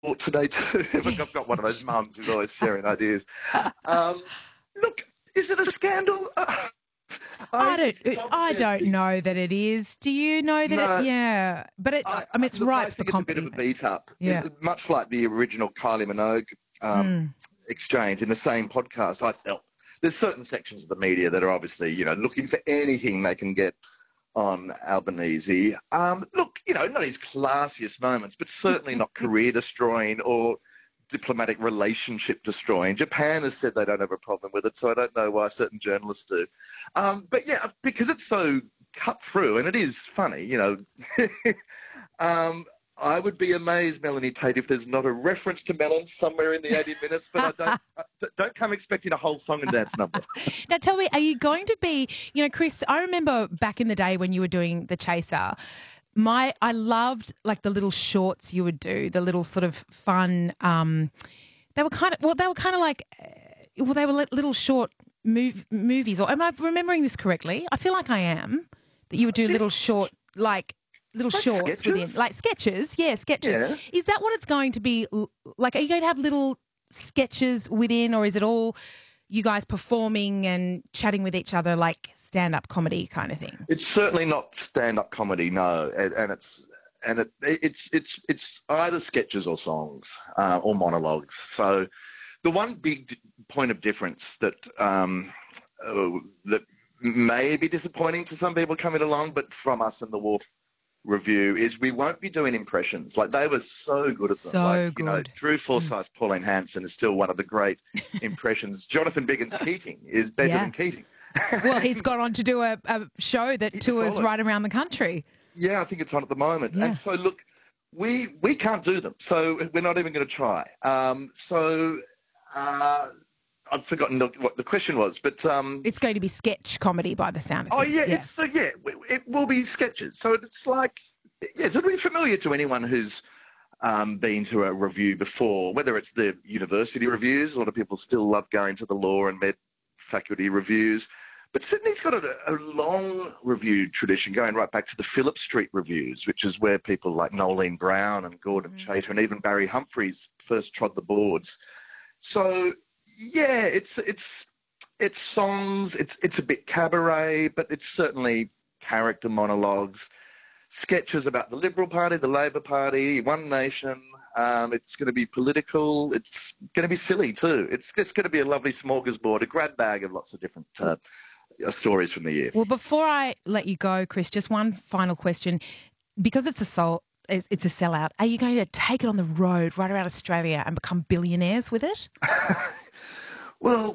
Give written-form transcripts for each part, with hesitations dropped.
thought today too. I've got one of those mums who's always sharing ideas. Look, is it a scandal? I don't know that it is. Do you know that yeah. But it's look, right I for think comedy. it's a bit of a beat up. Yeah. Much like the original Kylie Minogue exchange in the same podcast, I felt there's certain sections of the media that are obviously, looking for anything they can get on Albanese. Look, not his classiest moments, but certainly not career destroying or diplomatic relationship destroying. Japan has said they don't have a problem with it, so I don't know why certain journalists do. But yeah, because it's so cut through, and it is funny, I would be amazed, Melanie Tate, if there's not a reference to melons somewhere in the 80 minutes, but don't come expecting a whole song and dance number. Now tell me, are you going to be, Chris, I remember back in the day when you were doing The Chaser, I loved like the little shorts you would do, the little sort of fun, they were kind of like, they were little short movies, or am I remembering this correctly? I feel like I am, that you would do little short, little shorts sketches? within, like sketches. Yeah, sketches. Yeah. Is that what it's going to be like? Are you going to have little sketches within, or is it all you guys performing and chatting with each other like stand-up comedy kind of thing? It's certainly not stand-up comedy, no, and it's either sketches or songs or monologues. So the one big point of difference that may be disappointing to some people coming along, but from us in the Wolf Review, is we won't be doing impressions. Like, they were so good at them. So good. Drew Forsyth's Pauline Hanson is still one of the great impressions. Jonathan Biggin's Keating is better than Keating. Well, he's gone on to do a show that tours right around the country. Yeah, I think it's on at the moment. Yeah. And so, look, we can't do them, so we're not even going to try. I've forgotten what the question was, but it's going to be sketch comedy by the sound of things. It will be sketches. So it's like, it'll be familiar to anyone who's been to a review before, whether it's the university reviews. A lot of people still love going to the law and med faculty reviews. But Sydney's got a long review tradition going right back to the Phillip Street reviews, which is where people like Nolene Brown and Gordon Chater and even Barry Humphries first trod the boards. So, yeah, it's songs, it's a bit cabaret, but it's certainly character monologues, sketches about the Liberal Party, the Labor Party, One Nation. It's going to be political. It's going to be silly too. It's going to be a lovely smorgasbord, a grab bag of lots of different stories from the year. Well, before I let you go, Chris, just one final question. Because it's a sellout, are you going to take it on the road right around Australia and become billionaires with it? Well,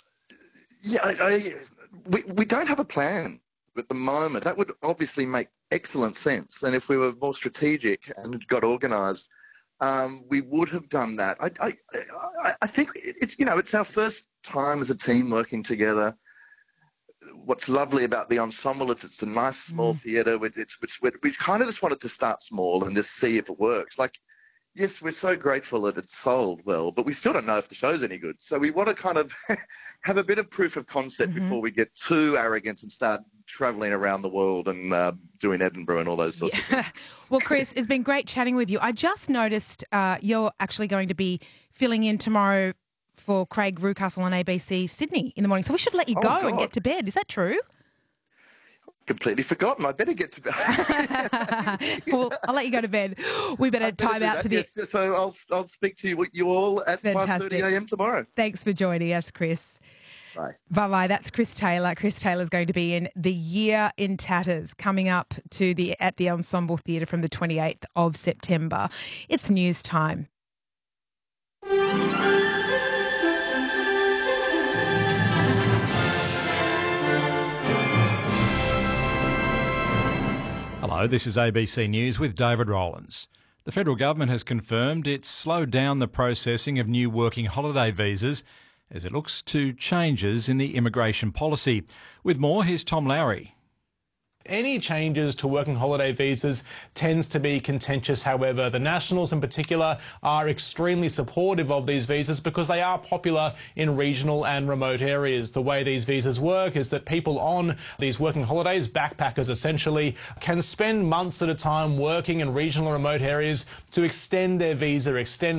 yeah, we don't have a plan at the moment. That would obviously make excellent sense. And if we were more strategic and got organised, we would have done that. I think it's our first time as a team working together. What's lovely about the ensemble is it's a nice small theatre. We kind of just wanted to start small and just see if it works. Like, yes, we're so grateful that it's sold well, but we still don't know if the show's any good. So we want to kind of have a bit of proof of concept before we get too arrogant and start travelling around the world and doing Edinburgh and all those sorts of things. Well, Chris, it's been great chatting with you. I just noticed you're actually going to be filling in tomorrow for Craig Rucastle on ABC Sydney in the morning. So we should let you go and get to bed. Is that true? Completely forgotten. I better get to bed. Well, I'll let you go to bed. We better time out to the... Yes, so I'll speak to you all at 5:30 a.m. tomorrow. Thanks for joining us, Chris. Bye. Bye-bye. That's Chris Taylor. Chris Taylor's going to be in The Year in Tatters coming up at the Ensemble Theatre from the 28th of September. It's news time. Hello, this is ABC News with David Rowlands. The federal government has confirmed it's slowed down the processing of new working holiday visas as it looks to changes in the immigration policy. With more, here's Tom Lowry. Any changes to working holiday visas tends to be contentious, however. The Nationals in particular are extremely supportive of these visas because they are popular in regional and remote areas. The way these visas work is that people on these working holidays, backpackers essentially, can spend months at a time working in regional and remote areas to extend their visa, extend